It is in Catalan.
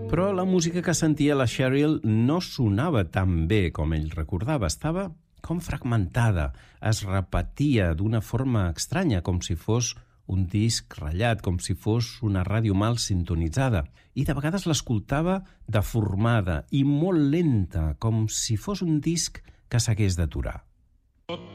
Però la música que sentia la Cheryl no sonava tan bé com ell recordava. Estava com fragmentada, es repetia d'una forma estranya, com si fos un disc ratllat, com si fos una ràdio mal sintonitzada. I de vegades l'escoltava deformada i molt lenta, com si fos un disc que s'hagués d'aturar.